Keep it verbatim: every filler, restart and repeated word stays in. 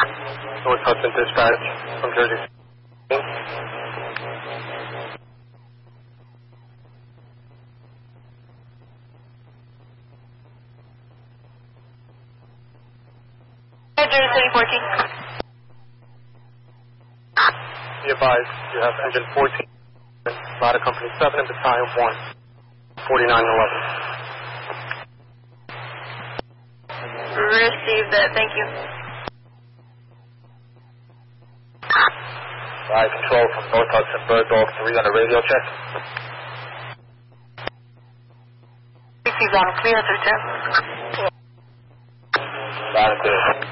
North Hudson Dispatch from Jersey. Jersey City fourteen. Be advised, you have engine fourteen, ladder company seven and battalion one, forty-nine eleven. Received that, thank you. Flight control from North Hudson, Bird Dog three on the radio check. Received on clear through ten. Got it, clear.